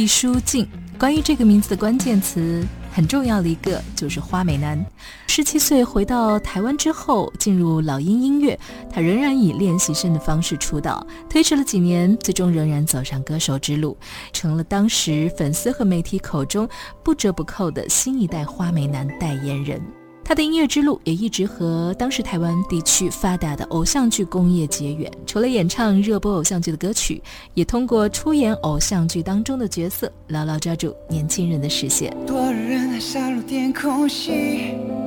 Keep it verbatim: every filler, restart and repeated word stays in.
毕书尽，关于这个名字的关键词很重要的一个就是花美男。十七岁回到台湾之后，进入老鹰音乐，他仍然以练习生的方式出道，推迟了几年，最终仍然走上歌手之路，成了当时粉丝和媒体口中不折不扣的新一代花美男代言人。他的音乐之路也一直和当时台湾地区发达的偶像剧工业结缘，除了演唱热播偶像剧的歌曲，也通过出演偶像剧当中的角色，牢牢抓住年轻人的视线。 多人的杀戮天空隙，